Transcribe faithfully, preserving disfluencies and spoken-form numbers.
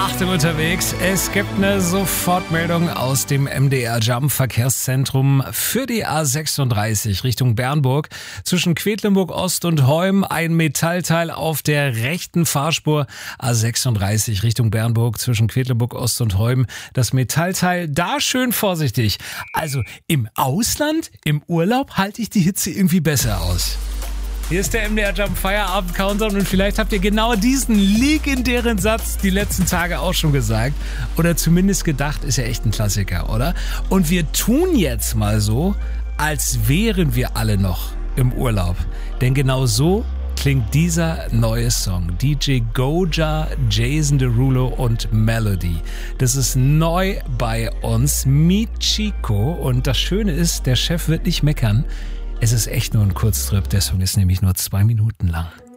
Achtung unterwegs. Es gibt eine Sofortmeldung aus dem M D R Jump Verkehrszentrum für die A sechsunddreißig Richtung Bernburg. Zwischen Quedlinburg Ost und Heum ein Metallteil auf der rechten Fahrspur. A sechsunddreißig Richtung Bernburg zwischen Quedlinburg Ost und Heum. Das Metallteil, da schön vorsichtig. Also im Ausland, im Urlaub halte ich die Hitze irgendwie besser aus. Hier ist der M D R Jump Feierabend Countdown und vielleicht habt ihr genau diesen legendären Satz die letzten Tage auch schon gesagt. Oder zumindest gedacht, ist ja echt ein Klassiker, oder? Und wir tun jetzt mal so, als wären wir alle noch im Urlaub. Denn genau so klingt dieser neue Song. D J Goja, Jason Derulo und Melody. Das ist neu bei uns. Michiko. Und das Schöne ist, der Chef wird nicht meckern. Es ist echt nur ein Kurztrip, der Song ist nämlich nur zwei Minuten lang.